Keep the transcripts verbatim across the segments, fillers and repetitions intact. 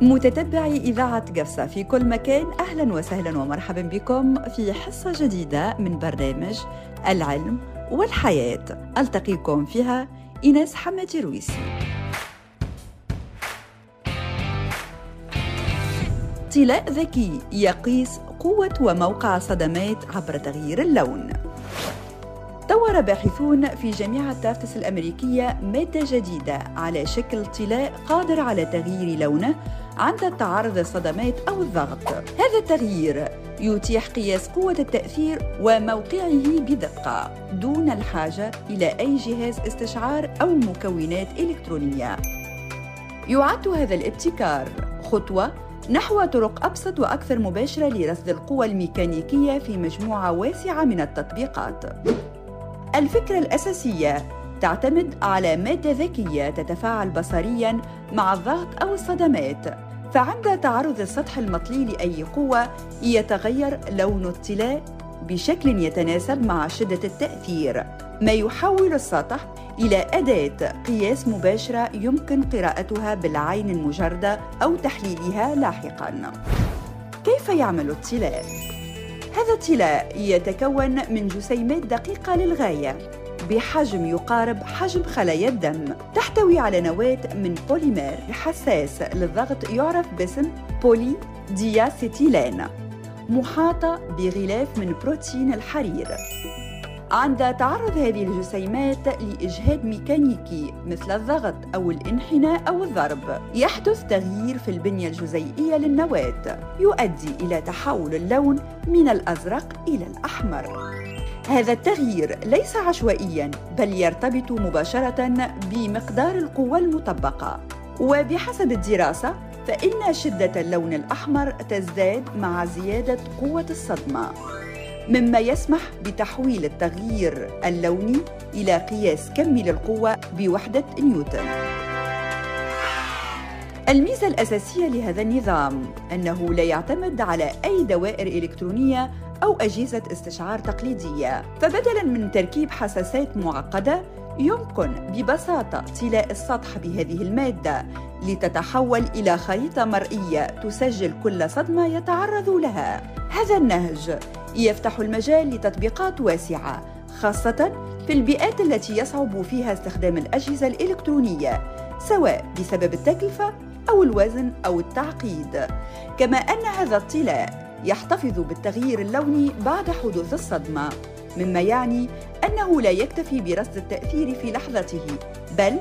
متتبعي إذاعة قفصة في كل مكان، أهلاً وسهلاً ومرحباً بكم في حصة جديدة من برنامج العلم والحياة. ألتقيكم فيها إيناس حمادي رويسي. طلاء ذكي يقيس قوة وموقع الصدمات عبر تغيير اللون. طور باحثون في جامعة تافتس الأمريكية مادة جديدة على شكل طلاء قادر على تغيير لونه عند التعرض للصدمات أو الضغط. هذا التغيير يتيح قياس قوة التأثير وموقعه بدقة دون الحاجة إلى أي جهاز استشعار أو مكونات إلكترونية. يعد هذا الابتكار خطوة نحو طرق أبسط وأكثر مباشرة لرصد القوى الميكانيكية في مجموعة واسعة من التطبيقات. الفكرة الأساسية تعتمد على مادة ذكية تتفاعل بصرياً مع الضغط أو الصدمات، فعند تعرض السطح المطلي لأي قوة يتغير لون الطلاء بشكل يتناسب مع شدة التأثير، ما يحول السطح إلى أداة قياس مباشرة يمكن قراءتها بالعين المجردة أو تحليلها لاحقاً. كيف يعمل الطلاء؟ هذا الطلاء يتكون من جسيمات دقيقة للغاية بحجم يقارب حجم خلايا الدم، تحتوي على نواة من بوليمر حساس للضغط يعرف باسم بولي دياسيتيلين، محاطة بغلاف من بروتين الحرير. عند تعرض هذه الجسيمات لإجهاد ميكانيكي مثل الضغط أو الانحناء أو الضرب، يحدث تغيير في البنية الجزيئية للنواة يؤدي إلى تحول اللون من الأزرق إلى الأحمر. هذا التغيير ليس عشوائياً، بل يرتبط مباشرة بمقدار القوة المطبقة، وبحسب الدراسة فإن شدة اللون الأحمر تزداد مع زيادة قوة الصدمة، مما يسمح بتحويل التغيير اللوني إلى قياس كمي للقوة بوحدة نيوتن. الميزة الأساسية لهذا النظام أنه لا يعتمد على أي دوائر إلكترونية أو أجهزة استشعار تقليدية، فبدلاً من تركيب حساسات معقدة يمكن ببساطة طلاء السطح بهذه المادة لتتحول إلى خريطة مرئية تسجل كل صدمة يتعرض لها. هذا النهج يفتح المجال لتطبيقات واسعة، خاصة في البيئات التي يصعب فيها استخدام الأجهزة الإلكترونية، سواء بسبب التكلفة أو الوزن أو التعقيد. كما أن هذا الطلاء يحتفظ بالتغيير اللوني بعد حدوث الصدمة، مما يعني أنه لا يكتفي برصد التأثير في لحظته، بل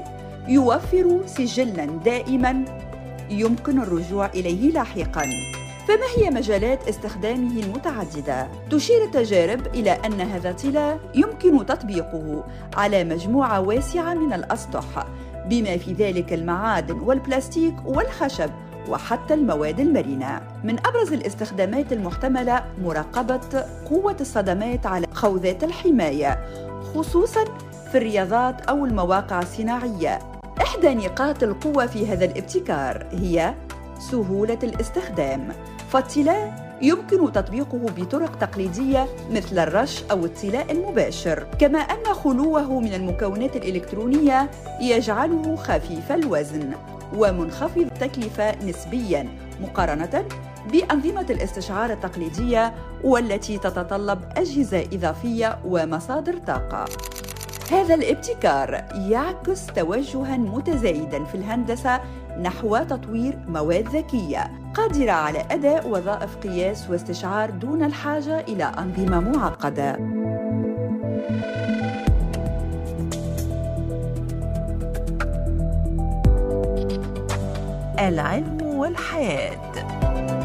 يوفر سجلاً دائماً يمكن الرجوع إليه لاحقاً. فما هي مجالات استخدامه المتعددة؟ تشير التجارب إلى أن هذا الطلاء يمكن تطبيقه على مجموعة واسعة من الأسطح، بما في ذلك المعادن والبلاستيك والخشب وحتى المواد المرنة. من أبرز الاستخدامات المحتملة مراقبة قوة الصدمات على خوذات الحماية، خصوصاً في الرياضات أو المواقع الصناعية. إحدى نقاط القوة في هذا الابتكار هي سهولة الاستخدام، فالطلاء يمكن تطبيقه بطرق تقليدية مثل الرش أو الطلاء المباشر، كما أن خلوه من المكونات الإلكترونية يجعله خفيف الوزن ومنخفض التكلفة نسبياً مقارنة بأنظمة الاستشعار التقليدية والتي تتطلب أجهزة إضافية ومصادر طاقة. هذا الابتكار يعكس توجهاً متزايداً في الهندسة نحو تطوير مواد ذكية قادرة على أداء وظائف قياس واستشعار دون الحاجة إلى أنظمة معقدة. العلم والحياة.